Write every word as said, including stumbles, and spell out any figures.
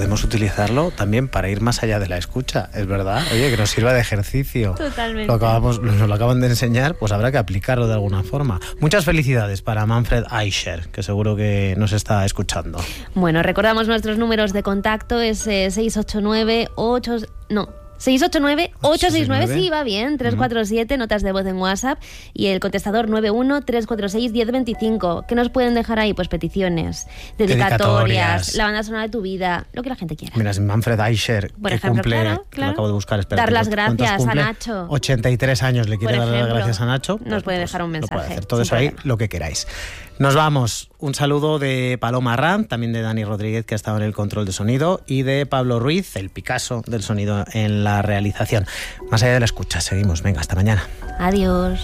podemos utilizarlo también para ir más allá de la escucha, es verdad. Oye, que nos sirva de ejercicio. Totalmente. Lo acabamos, nos lo acaban de enseñar, pues habrá que aplicarlo de alguna forma. Muchas felicidades para Manfred Eicher, que seguro que nos está escuchando. Bueno, recordamos nuestros números de contacto, es eh, seis ocho nueve ocho... No... seis ocho nueve ocho seis nueve, sí, va bien, tres cuatro siete, notas de voz en WhatsApp, y el contestador nueve uno tres cuatro seis uno cero dos cinco. ¿Qué nos pueden dejar ahí? Pues peticiones, dedicatorias, dedicatorias, la banda sonora de tu vida, lo que la gente quiera. Mira, es Manfred Eicher, por que ejemplo, cumple, claro, claro. lo acabo de buscar, espera. Dar las gracias a Nacho. ochenta y tres años, le quiere dar las gracias a Nacho. Nos pues, puede pues, dejar un mensaje. Lo puede hacer. Todo eso ahí, lo que queráis. Nos vamos. Un saludo de Paloma Ram, también de Dani Rodríguez, que ha estado en el control de sonido, y de Pablo Ruiz, el Picasso del sonido en la realización. Más allá de la escucha, seguimos. Venga, hasta mañana. Adiós.